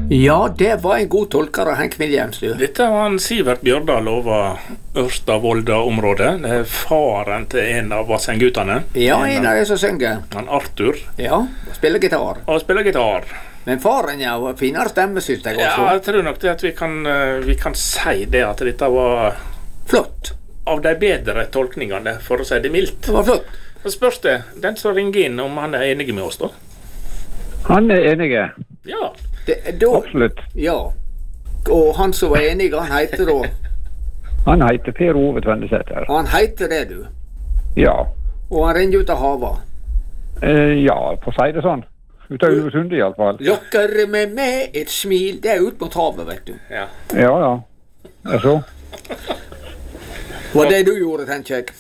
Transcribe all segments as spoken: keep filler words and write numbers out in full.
Ja, det var en god tolker av Henk Williams, du. Dette var en Sivert Bjørdal over Ørsta-Volda-området. Det er faren til en av Vassendgutane. Ja, en av de som synger. Han Arthur. Ja, spiller gitar. Og spiller gitar. Men faren, ja, var finere stemme, synes jeg også. Ja, jeg tror nok det at vi kan, vi kan si det, at dette var flott. Av de bedre tolkningene, for å si det mildt. Det var flott. Så spørs det, den som ringer inn, om han er enig med oss da? Han er enig. Ja. Det, da, Absolutt. Ja. Og han som var enig, han heter da? Han heter Per Ove Tvendesæter. Han heter det, du? Ja. Og han renner ut av havet? Eh, ja, for å si det sånn. Ut av Ulvesund i alle fall. Lokker med meg et smil. Det er ut mot havet, vet du. Ja, ja. ja. Det er så. Var det du gjorde, tenker jeg?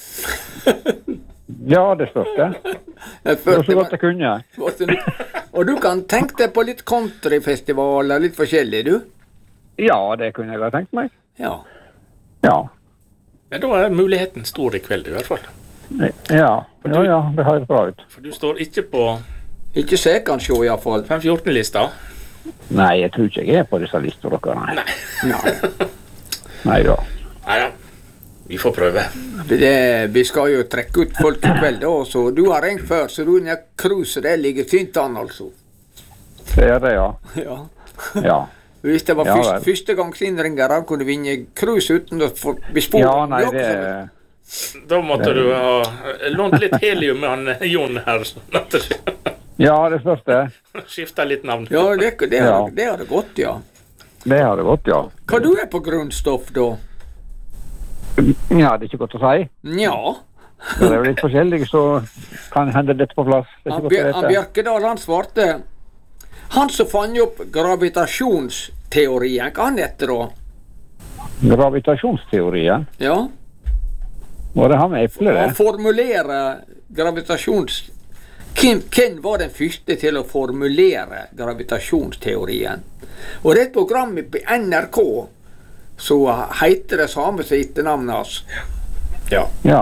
Ja, det spørs det. Det var så godt jeg kunne. Og du kan tenke deg på litt countryfestivaler, litt forskjellig, du? Ja, det kunne jeg ha tenkt meg. Ja. Ja. Men da er muligheten stor i kveld, i hvert fall. Ja, ja, ja, det høres bra ut. For du står ikke på... Ikke så jeg kan se, i hvert fall. fem fjorten-lista? Nei, jeg tror ikke jeg er på disse lister, dere. Nei. Nei. Nei da. Nei da. Vi får prøve. Det, vi skal jo trekke ut folk i kveld, da, så du har ringt før, så du er cruise, det ligger fint an, altså. Det er det, ja. Ja. Ja. Hvis det var ja, først, første gangs innringere, kunne vinne cruise uten å få bespore. Ja, nei, det... Da måtte det... du ha lånt litt helium med han Jon her. Ja, det spørs det. Skiftet litt navn. Ja, det, det, ja. det har det gått, ja. Det har det gått, ja. Hva du er på grunnstoff, da? Ja, det er ikke godt å si. Ja. Det er jo litt forskjellig, så kan hende dette på plass. Det er Han, ikke godt å han Bjørkedal, han svarte, han som fann opp gravitasjonsteorien, hva han heter da? Gravitasjonsteorien? Ja. Var det han med eple, det? Han formulerer gravitasjons... Hvem, hvem var den første til å formulere gravitasjonsteorien? Og det er et program på N R K, så heter det samme som etternavnet hans. Ja. Ja.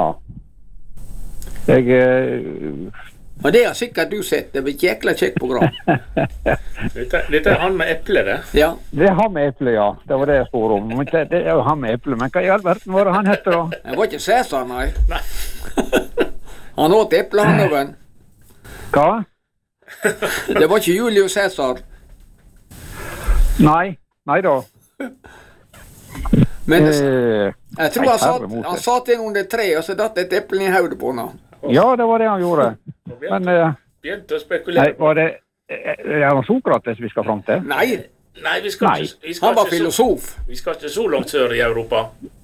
Jeg... Uh... Og det har sikkert du sett, det er et jækla kjekt program. dette, dette er han med eple, det? Ja. Det er han med eple, ja. Det var det jeg spør om. Men det, det er jo han med eple. Men hva i all verden var det han heter da? Det var ikke Cæsar, nei. Nei. Han åt eple, han over. Hva? Det var ikke Julius Cæsar. Nei. Nei da. Men eh, jeg tror han satt, han satt inn under tre, og så datt et eple i hodet på henne. Ja, det var det han gjorde. Men... Uh, begynte å spekulere. Nei, var det... Er det Sokrates vi skal frem til? Nei. Nei, vi skal Nei. ikke... Vi skal han var ikke filosof. Så, vi skal ikke så langt sør i Europa.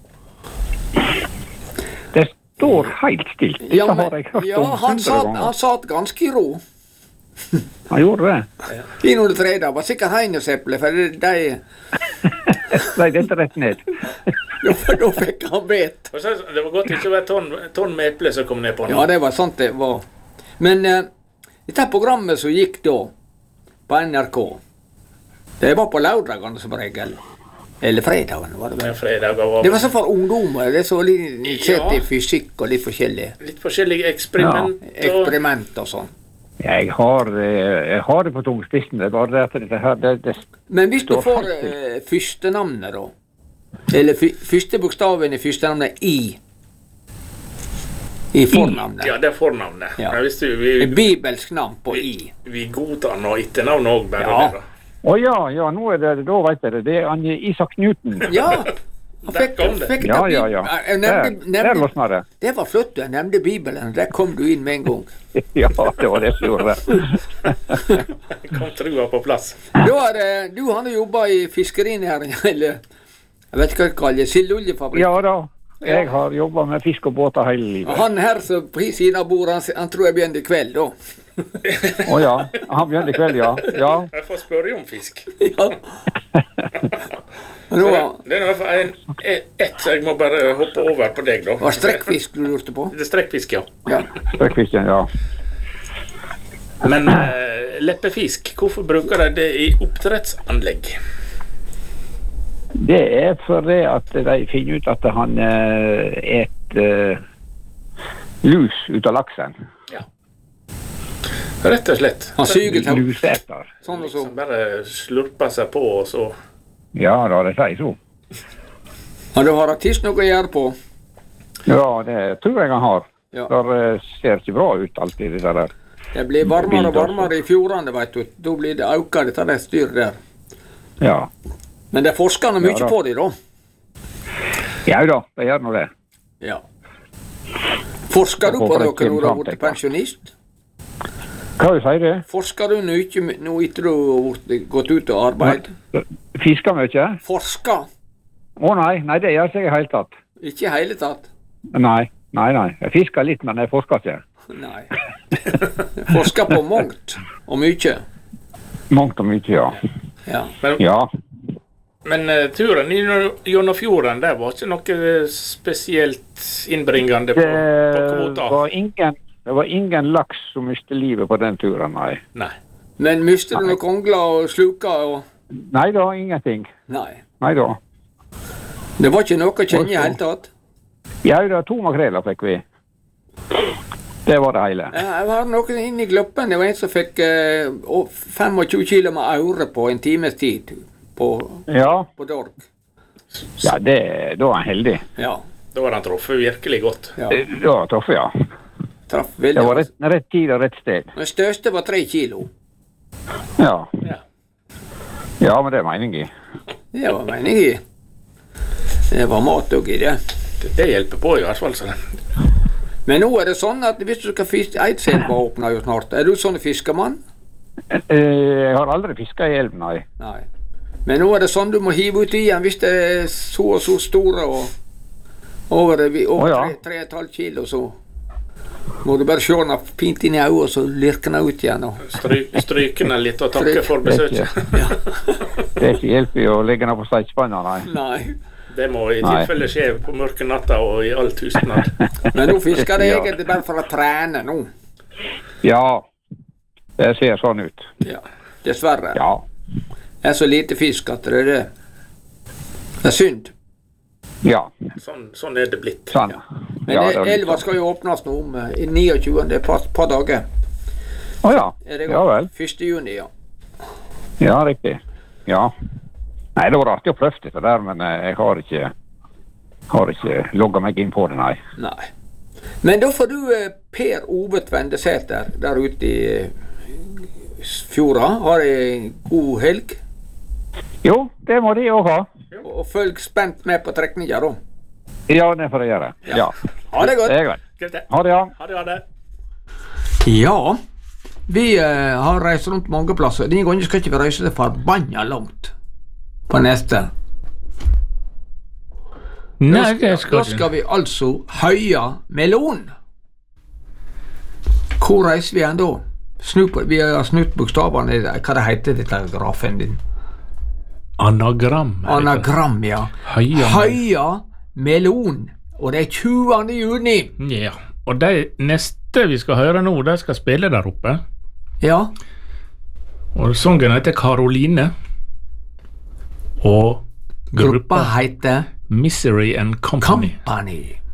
Det står helt stilt. Ja, det men, har jeg hørt ja om han, satt, ganger. han satt ganske i ro. Han gjorde det? Ja. Inn under tre, det var sikkert heineseple, for de... Nei, dette rett ned. Da, da fikk han bet. Det var godt ikke å være tonn, tonn med eple som kom ned på han. Ja, det var sant det var. Men uh, dette programmet som gikk da, på N R K, det var på lørdagene som regel. Eller fredagene, var det vel? Ja, fredager var... Det var så for ungdommer, det så litt sett Ja. i fysikk og litt forskjellig. Litt forskjellige eksperiment. Ja, eksperiment og sånn. Jeg har, jeg har det på tungspissen, det er bare det at det her, det, det Men hvis du får uh, første navnet da, eller fy, første bokstaven i første navnet I, i fornavnet. Ja, det er fornavnet. Ja. Men hvis du, vi, Bibelsk navn på vi, I. vi godtar nå etternavn også, bare Ja. det da. Å ja, ja, nå er det, da vet jeg det, det er han Isaac Newton. Ja, han Der fikk, kom det. fikk Ja, ja, ja. Jeg nevnte, Der, der nevnte, låsner det. det var flott, jeg nevnte Bibelen, der kom du inn med en gang. Ja, det var det som gjorde det. Kom trua på plass. Du har, eh, du har jobbet i fiskerinæringen, eller jeg vet ikke hva det kalles, sildoljefabrikk. Ja da, jeg har jobbet med fisk og båter hele livet. Han her som på siden av bordet, han, han tror jeg begynner i kveld da. Å ja, han begynte i kveld, ja. Ja, Jeg får spørre om fisk. Ja. Men nå Det, var det er i hvert fall en, ett, så jeg må bare hoppe over på deg da. var strekkfisk du lurte på? Det er strekkfisk, ja. Ja. strekkfisken, ja. Men eh, leppefisk, hvorfor bruker de det i oppdrettsanlegg? Det er for det at de finner ut at han eh, et eh, lus ut av laksen. Ja. Rett og slett. Han syger til Luseter. sånn og så. Som bare slurper seg på, og så Ja, da, det sier så. Har du hatt tids noe å gjøre på? Ja, det tror jeg han har. Ja. Det eh, ser ikke bra ut alltid, det der. Det blir varmere og varmere i fjordene, vet du. Da blir det auka dette der styret der. Ja. Men det forsker mye Ja, da. på det, da. Ja da, det gjør nå det. Ja. Forsker du Jeg på håper noe det kommer når du har fram til blitt pensjonist? Hva du sier du? Forsker du mye nå etter du har vært- gått ut og arbeidet? Fisker mye? Forsker? Å nei, nei, det gjør ikke jeg i hele tatt. Ikke i hele tatt? Nei, nei, nei. Jeg fisker litt, men jeg forsker ikke. Nei. Forsker på mangt og mye. Mangt og mye, ja. Ja. Men, Ja, men eh, turen i- gjennom fjorden, det var ikke noe spesielt innbringende på, på det kvota? var ingen, det var ingen laks som mistet livet på den turen, nei. Nei. Men mister du noen kongler og sluker og Nei da, ingenting. Nei. Nei da. Det var ikke noe å kjenne i hele tatt? Ja, det var to makreler fikk vi. Det var det hele. Ja, Jeg var noen inne i Gloppen. Det var en som fikk eh, å- tjuefem kilo med aure på en times tid på, Ja, på Dorg. ja det, da var han heldig. Ja. Da var han truffet virkelig godt. ja. Det det var truffet, ja. Traff Det var veldig. rett, rett tid og rett sted. Den største var tre kilo. Ja, Ja. ja men det er meningen i. Det var meningen i. Det var mat òg i det. Det, det hjelper på i hvert fall. Så. Men nå er det sånn at hvis du skal fiske Eidselva åpner jo snart. Er du sånn fiskemann? Eh, Jeg har aldri fisket i elven, nei. Nei. Men nå er det sånn du må hive ut igjen hvis det er så og så store og over, over Å, ja. tre, tre og et halvt kilo, så må du bare se den fint inn i øyet, og så lirker den ut igjen. Og. Stry, stryke den litt og takke Stryk. for Det er besøket. ikke, det er ikke hjelp i å legge den på steitspanna, nei. Nei. Det må i Nei. tilfelle skje på mørke natta og i all tystnad. Men nå fisker jeg Ja. egentlig bare for å trene nå. Ja, det ser sånn ut. Ja. Dessverre. Ja, Det er så lite fisk at det er det. Det er synd. ja, Sånn, sånn er det blitt. sånn. Men Ja, det er litt elva sånn. skal jo åpnes nå om eh, i niogtjuende, det er et par, par dager. Å ja, Er det ja vel. første juni, ja. Ja, riktig. Ja. Nei, det var artig å prøve det der, men eh, jeg har ikke, har ikke logget meg inn på det, nei. Nei. Men da får du eh, Per Ove Tvendesæter der ute i eh, fjorda. Har ei god helg. Jo, det må de også ha. Og, og følg spent med på trekninga, da. Ja, det får jeg gjøre. Ja. Ha det godt. Det er greit. Greit det. Ha det, ja. Ha det, ha det. Ja, vi eh, har reist rundt mange plasser. Denne gangen skal ikke vi reise det forbanna langt på neste. Nei, det skal Da skal vi altså Høya melon. Hvor reiser vi hen da? Snu på, vi har snudd bokstavene i det. Hva det heter dette grafen din? Anagram. Anagram, ja. Høya. Høya melon. Og det er tjuende juni. Ja, og de neste vi skal høre nå, de skal spille der oppe. Ja. Og sangen heter Karoline. Og Gruppa gruppa heter Misery and Company. Company.